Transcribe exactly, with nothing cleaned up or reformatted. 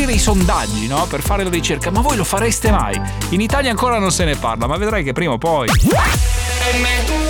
dei sondaggi, no? Per fare la ricerca. Ma voi lo fareste mai? In Italia ancora non se ne parla, ma vedrai che prima o poi.